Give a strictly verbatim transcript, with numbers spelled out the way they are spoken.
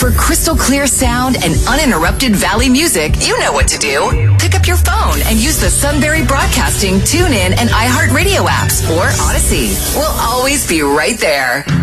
For crystal clear sound and uninterrupted Valley music, you know what to do. Pick up your phone and use the Sunbury Broadcasting, TuneIn, and iHeartRadio apps or Odyssey. We'll always be right there.